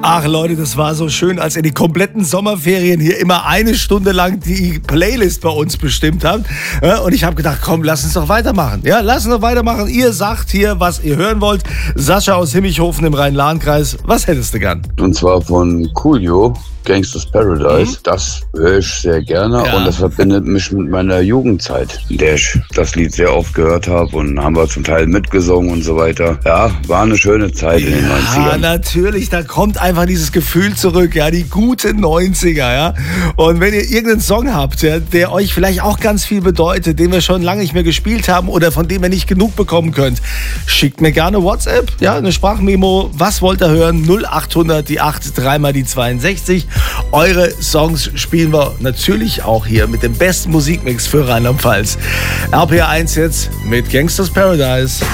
Ach Leute, das war so schön, als ihr die kompletten Sommerferien hier immer eine Stunde lang die Playlist bei uns bestimmt habt. Ja, und ich habe gedacht, komm, lass uns doch weitermachen. Ja, lass uns doch weitermachen. Ihr sagt hier, was ihr hören wollt. Sascha aus Himmichhofen im Rhein-Lahn-Kreis, was hättest du gern? Und zwar von Coolio, Gangsta's Paradise. Das höre ich sehr gerne und das verbindet mich mit meiner Jugendzeit, in der ich das Lied sehr oft gehört habe und haben wir zum Teil mitgesungen und so weiter. Ja, war eine schöne Zeit in den 90ern. Ja, natürlich, da kommt einfach dieses Gefühl zurück, ja, die guten 90er, ja. Und wenn ihr irgendeinen Song habt, ja, der euch vielleicht auch ganz viel bedeutet, den wir schon lange nicht mehr gespielt haben oder von dem ihr nicht genug bekommen könnt, schickt mir gerne WhatsApp, ja, eine Sprachmemo, was wollt ihr hören, 0800 die 8 3 mal die 62. Eure Songs spielen wir natürlich auch hier mit dem besten Musikmix für Rheinland-Pfalz. RPR 1 jetzt mit Gangsta's Paradise.